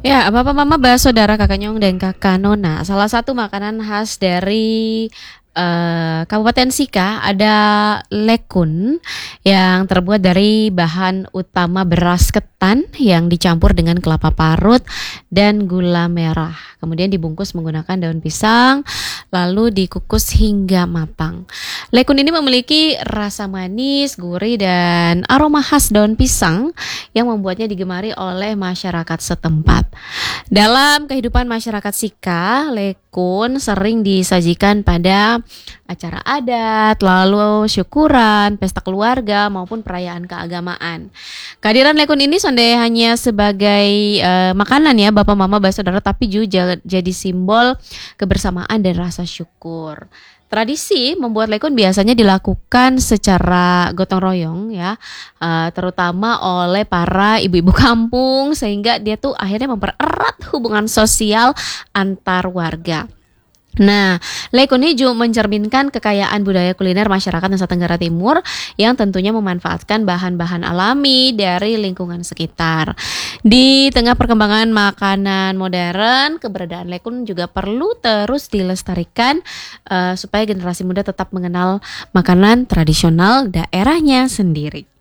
Ya, Bapak Mama, saudara, Kakak Nyong dan Kakak Nona. Salah satu makanan khas dari Kabupaten Sika ada lekun yang terbuat dari bahan utama beras ketan yang dicampur dengan kelapa parut dan gula merah. Kemudian dibungkus menggunakan daun pisang, lalu dikukus hingga matang. Lekun ini memiliki rasa manis, gurih, dan aroma khas daun pisang yang membuatnya digemari oleh masyarakat setempat. Dalam kehidupan masyarakat Sika, lekun sering disajikan pada acara adat, lalu syukuran, pesta keluarga, maupun perayaan keagamaan. Kehadiran lekun ini sonde hanya sebagai makanan ya Bapak Mama Saudara, tapi juga jadi simbol kebersamaan dan rasa syukur. Tradisi membuat lekun biasanya dilakukan secara gotong royong ya, terutama oleh para ibu-ibu kampung sehingga dia tuh akhirnya mempererat hubungan sosial antar warga. Nah, lekun hijau mencerminkan kekayaan budaya kuliner masyarakat Nusa Tenggara Timur yang tentunya memanfaatkan bahan-bahan alami dari lingkungan sekitar. Di tengah perkembangan makanan modern, keberadaan lekun juga perlu terus dilestarikan supaya generasi muda tetap mengenal makanan tradisional daerahnya sendiri.